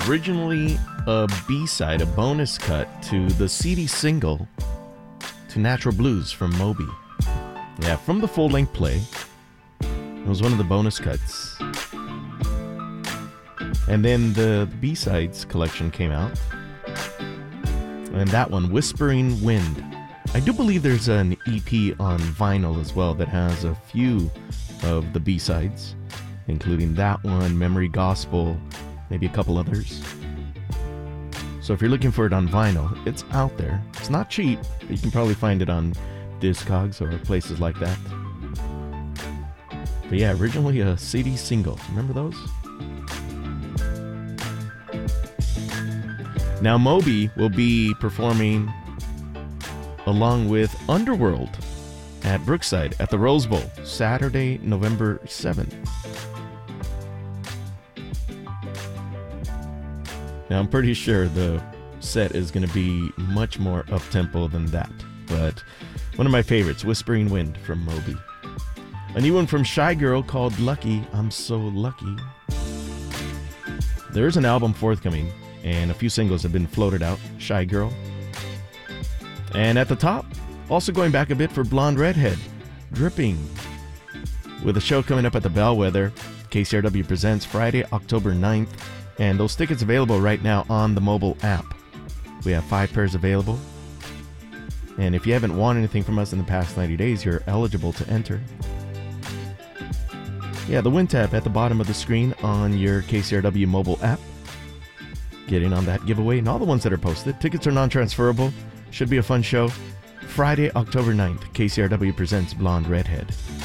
originally a B-side, a bonus cut to the CD single to Natural Blues from Moby. Yeah, from the full-length play. It was one of the bonus cuts. And then the B-sides collection came out. And that one, Whispering Wind. I do believe there's an EP on vinyl as well that has a few of the B-sides, including that one, Memory Gospel, maybe a couple others. So if you're looking for it on vinyl, it's out there. It's not cheap, but you can probably find it on Discogs or places like that. But yeah, originally a CD single. Remember those? Now Moby will be performing along with Underworld at Brookside at the Rose Bowl, Saturday, November 7th. Now I'm pretty sure the set is going to be much more up-tempo than that, but one of my favorites, Whispering Wind from Moby. A new one from Shy Girl called Lucky, I'm So Lucky. There's an album forthcoming, and a few singles have been floated out, Shy Girl. And at the top, also going back a bit for Blonde Redhead, Dripping. With a show coming up at the Bellwether, KCRW presents Friday, October 9th, and those tickets available right now on the mobile app. We have 5 pairs available. And if you haven't won anything from us in the past 90 days, you're eligible to enter. Yeah, the win tab at the bottom of the screen on your KCRW mobile app. Get in on that giveaway and all the ones that are posted. Tickets are non-transferable. Should be a fun show. Friday, October 9th, KCRW presents Blonde Redhead.